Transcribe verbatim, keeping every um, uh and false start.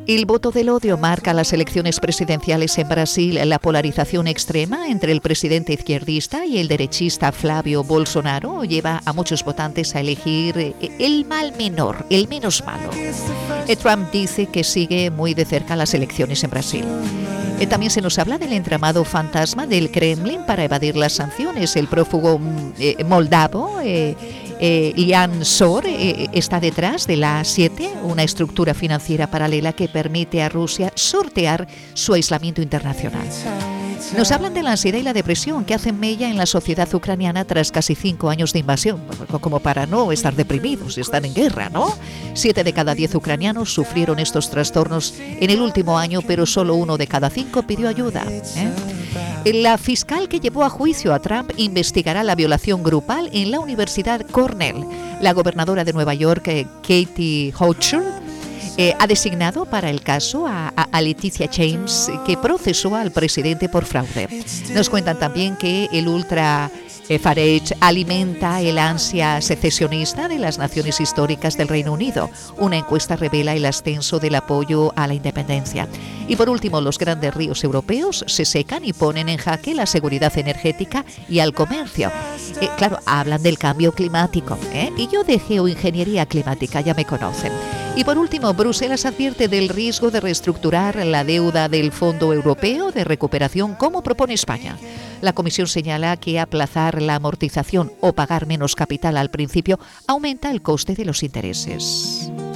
El voto del odio marca las elecciones presidenciales en Brasil. La polarización extrema entre el presidente izquierdista y el derechista Flávio Bolsonaro lleva a muchos votantes a elegir el mal menor, el menos malo. Trump dice que sigue muy de cerca las elecciones en Brasil. También se nos habla del entramado fantasma del Kremlin para evadir las sanciones. El prófugo eh, moldavo eh, eh, Lian Sor eh, está detrás de la A siete, una estructura financiera paralela que permite a Rusia sortear su aislamiento internacional. Nos hablan de la ansiedad y la depresión que hacen mella en la sociedad ucraniana tras casi cinco años de invasión, como para no estar deprimidos y estar en guerra, ¿no? Siete de cada diez ucranianos sufrieron estos trastornos en el último año, pero solo uno de cada cinco pidió ayuda, ¿eh? La fiscal que llevó a juicio a Trump investigará la violación grupal en la Universidad Cornell. La gobernadora de Nueva York, Katie Hochul, Eh, ha designado para el caso a, a, a Leticia James, que procesó al presidente por fraude. Nos cuentan también que el ultra eh, Farage alimenta el ansia secesionista de las naciones históricas del Reino Unido. Una encuesta revela el ascenso del apoyo a la independencia. Y por último, los grandes ríos europeos se secan y ponen en jaque la seguridad energética y al comercio. Eh, claro, hablan del cambio climático, ¿eh? Y yo de geoingeniería climática, ya me conocen. Y por último, Bruselas advierte del riesgo de reestructurar la deuda del Fondo Europeo de Recuperación, como propone España. La Comisión señala que aplazar la amortización o pagar menos capital al principio aumenta el coste de los intereses.